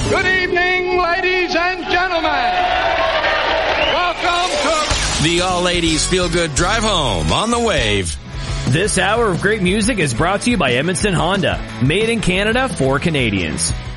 Good evening, ladies and gentlemen. Welcome to the All Ladies Feel Good Drive Home on the Wave. This hour of great music is brought to you by Edmondson Honda. Made in Canada for Canadians.